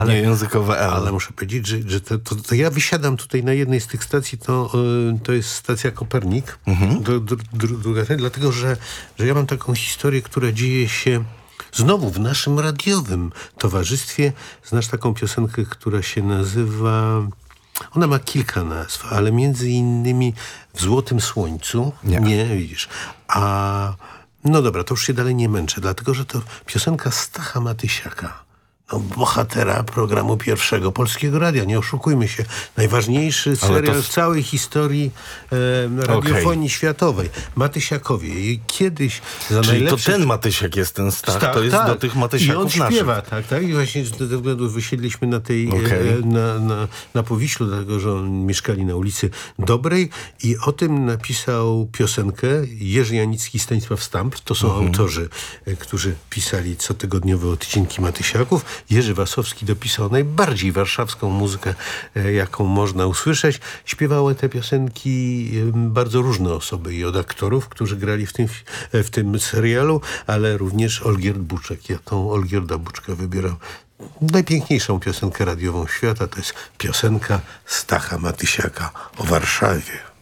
nie językowe L. Ale muszę powiedzieć, że to ja wysiadam tutaj na jednej z tych stacji, to jest stacja Kopernik, druga, dlatego że ja mam taką historię, która dzieje się znowu w naszym radiowym towarzystwie. Znasz taką piosenkę, która się nazywa... Ona ma kilka nazw, ale między innymi W złotym słońcu. Nie, widzisz. No dobra, to już się dalej nie męczę, dlatego że to piosenka Stacha Matysiaka. Bohatera programu Pierwszego Polskiego Radia. Nie oszukujmy się. Najważniejszy serial w całej historii radiofonii światowej. Matysiakowie. I kiedyś za Czyli najlepszy... to ten Matysiak jest ten Stach, to jest do tych Matysiaków I on śpiewa, tak. I właśnie z tego względu wysiedliśmy na tej na Powiślu, dlatego że mieszkali na ulicy Dobrej i o tym napisał piosenkę Jerzy Janicki i Stanisław Stamp. To są autorzy, którzy pisali cotygodniowe odcinki Matysiaków. Jerzy Wasowski dopisał najbardziej warszawską muzykę, jaką można usłyszeć. Śpiewały te piosenki bardzo różne osoby i od aktorów, którzy grali w tym serialu, ale również Olgierd Buczek. Ja tą Olgierda Buczka wybieram najpiękniejszą piosenkę radiową świata. To jest piosenka Stacha Matysiaka o Warszawie.